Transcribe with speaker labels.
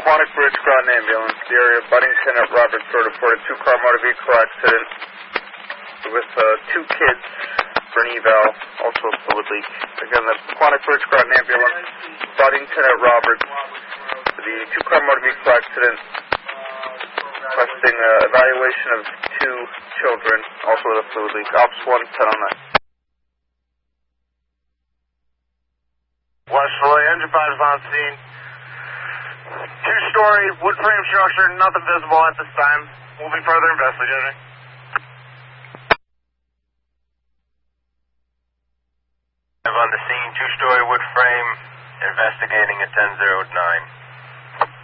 Speaker 1: Quantic Bridge Groton Ambulance. The area of Buddington at Robertsford reported two-car motor vehicle accident with two kids for an eval, also a fluid leak. Again, that's Quantic Bridge Groton Ambulance, Buddington at Roberts. The two-car motor vehicle accident, requesting evaluation of two children, also with a fluid leak. Ops 1, 1009.
Speaker 2: West Philly, engine 5 is on scene. Two-story wood frame structure, nothing visible at this time. We'll be further investigating.
Speaker 3: On the scene, two-story wood frame, investigating at 1009.